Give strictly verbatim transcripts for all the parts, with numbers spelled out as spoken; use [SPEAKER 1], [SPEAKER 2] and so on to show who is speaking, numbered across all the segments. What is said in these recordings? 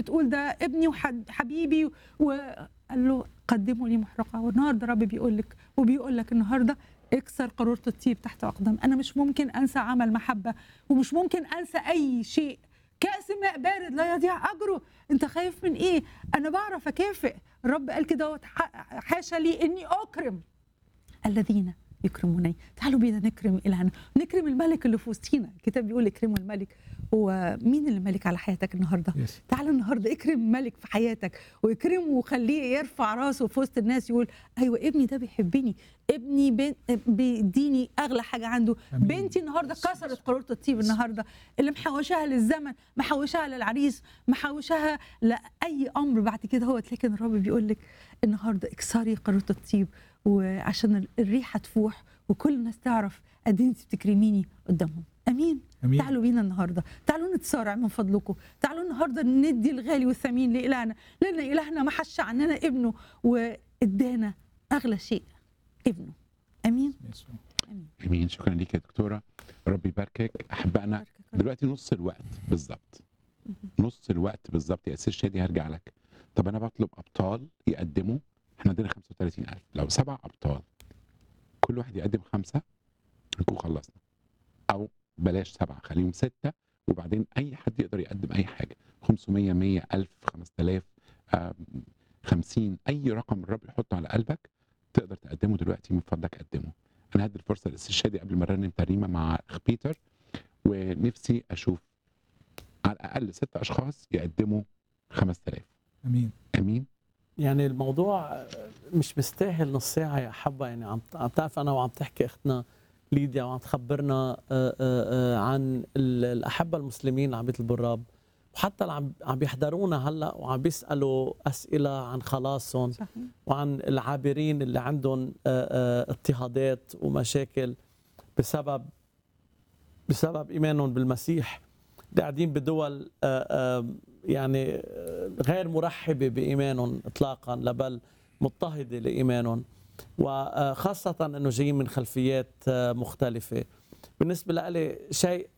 [SPEAKER 1] بتقول ده ابني وحبيبي، وقال له قدموا لي محرقه. والنهارده الرب بيقول لك وبيقول لك النهارده اكسر قارورة الطيب تحت اقدام. انا مش ممكن انسى عمل محبه، ومش ممكن انسى اي شيء. كأس ماء بارد لا يضيع اجره. انت خايف من ايه؟ انا بعرف اكافئ. الرب قال كده، حاشا لي اني اكرم الذين يكرمونني. تعالوا بينا نكرم إلهنا، نكرم الملك اللي في وسطينا. الكتاب بيقول اكرموا الملك. هو مين اللي ملك على حياتك النهارده؟ yes. تعالوا النهارده اكرم ملك في حياتك، واكرمه وخليه يرفع راسه في وسط الناس، يقول ايوه ابني ده بيحبني، ابني بيديني اغلى حاجه عنده. أمين. بنتي النهارده كسرت قارورة الطيب النهارده، اللي محوشاها للزمن، محوشاها للعريس، محوشاها لاي امر بعد كده. هو لكن الرب بيقول لك النهارده اكسري قارورة الطيب، وعشان الريحه تفوح وكل الناس تعرف قد ايه انت بتكرميني قدامهم. امين. أمين. تعالوا بينا النهارده، تعالوا نتسارع من فضلكم، تعالوا النهارده ندي الغالي والثمين لإلهنا، لان إلهنا ما حش عننا ابنه وادانا اغلى شيء، ابنه. امين.
[SPEAKER 2] امين, أمين. شكرا ليك يا دكتوره، ربي يباركك. احبائنا دلوقتي نص الوقت بالظبط، نص الوقت بالظبط يا استاذ شادي. هرجع لك. طب انا بطلب ابطال يقدموا، احنا عندنا خمسة وثلاثين ألف، لو سبع ابطال كل واحد يقدم خمسه نكون خلصنا، او بلاش سبعه خليهم سته، وبعدين اي حد يقدر يقدم اي حاجه، خمسمية مية ألف خمسة آلاف خمسين، اي رقم الرب يحطه على قلبك تقدر تقدمه دلوقتي من فضلك قدمه. انا هدي الفرصه للاستاذ شادي قبل ما نرنم ترنيمه مع اخ بيتر، ونفسي اشوف على الاقل ست اشخاص يقدموا خمسة آلاف.
[SPEAKER 3] امين
[SPEAKER 2] امين.
[SPEAKER 4] يعني الموضوع مش مستاهل نص ساعه يا حبه. يعني عم عم تعرف انا وعم تحكي اختنا ليديا وعم تخبرنا عن الاحبه المسلمين اللي عم بيطلبوا الرب، وحتى اللي عم بيحضرونا هلا وعم بيسالوا اسئله عن خلاصهم. صحيح. وعن العابرين اللي عندهم اضطهادات ومشاكل بسبب بسبب ايمانهم بالمسيح، اللي قاعدين بدول يعني غير مرحبه بايمانهم اطلاقا، بل مضطهده لايمانهم، وخاصة أنه جايين من خلفيات مختلفة. بالنسبة لي شيء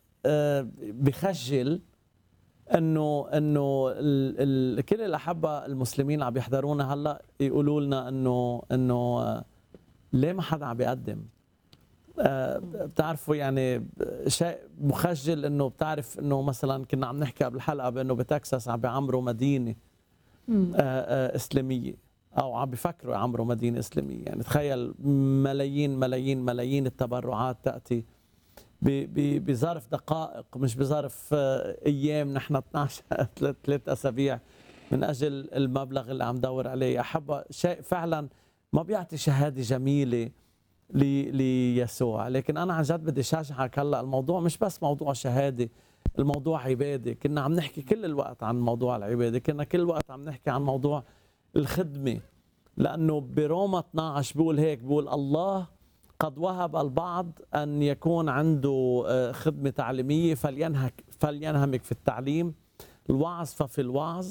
[SPEAKER 4] بخجل أنه أنه كل الأحبة المسلمين اللي عم يحضرونا هلا يقولوا لنا أنه أنه ليه ما حدا عم بيقدم. بتعرفوا يعني شيء مخجل أنه بتعرف أنه مثلا كنا عم نحكي قبل الحلقة بأنه بتكساس عم بيعمروا مدينة إسلامية، أو عم بيفكروا يعمروا مدينة إسلامية. يعني تخيل ملايين ملايين ملايين التبرعات تأتي بظرف دقائق، مش بظرف أيام. نحن اثنعش ثلاث أسابيع من أجل المبلغ اللي عم دور عليه. أحب شيء فعلا ما بيعطي شهادة جميلة ليسوع. لكن أنا عن جد بدي شجعك هلا، الموضوع مش بس موضوع شهادة، الموضوع عبادة. كنا عم نحكي كل الوقت عن موضوع العبادة، كنا كل الوقت عم نحكي عن موضوع الخدمة، لأنه بروما اثنعش بيقول هيك، بيقول الله قد وهب البعض أن يكون عنده خدمة تعليمية فلينهك فلينهمك في التعليم، الوعظ ففي الوعظ،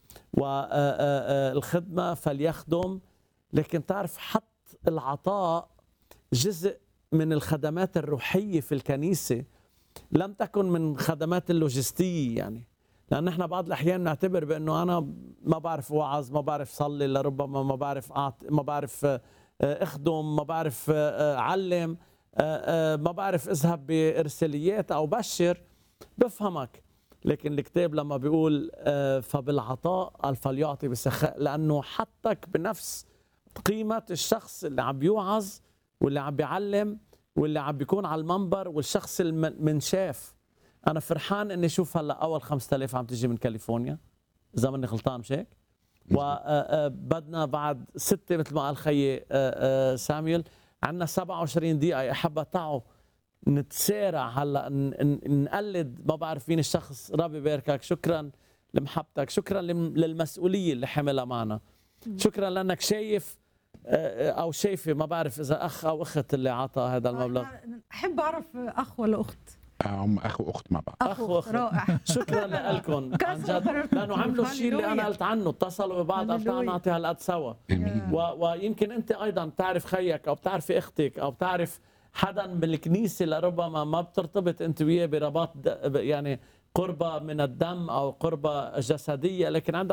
[SPEAKER 4] والخدمة فليخدم. لكن تعرف حط العطاء جزء من الخدمات الروحية في الكنيسة، لم تكن من خدمات اللوجستية. يعني لأن احنا بعض الأحيان نعتبر بأنه أنا ما بعرف وعظ، ما بعرف صلي، لربما ما بعرف أعط... ما بعرف أخدم، ما بعرف أعلم، ما بعرف أذهب بإرساليات أو بشر. بفهمك. لكن الكتاب لما بيقول فبالعطاء فليعطي بسخاء، لأنه حطك بنفس قيمة الشخص اللي عم بيوعظ واللي عم بيعلم واللي عم بيكون على المنبر والشخص المنشاف. أنا فرحان إني أشوف هلا أول خمسة آلاف عم تجي من كاليفورنيا، إذا ماني غلطان مش هيك؟ وبدنا بعد ستة مثل ما قال خيي ساميول، عندنا سبعة وعشرين دقيقة يا حبة. تعوا نتسارع هلا نقلد، ما بعرف مين الشخص. ربي يباركك، شكرا لمحبتك، شكرا للمسؤولية اللي حملها معنا، شكرا لأنك شايف أو شايفة، ما بعرف إذا أخ أو أخت اللي عطى هذا المبلغ.
[SPEAKER 1] أحب أعرف أخ ولا أخت.
[SPEAKER 2] هم اخ واخت مع بعض.
[SPEAKER 1] اخ واخت، رائع.
[SPEAKER 4] شكرا لكم عن جد، لانه عملوا الشيء اللي انا قلت عنه، اتصلوا ببعض قالوا تعالوا نعطي هالقد سوا. ويمكن انت ايضا بتعرف خيك او بتعرفي اختك او بتعرف حدا بالكنيسه لربما ما بترتبط انت وياه برباط يعني قربة من الدم أو قربة جسدية، لكن عندما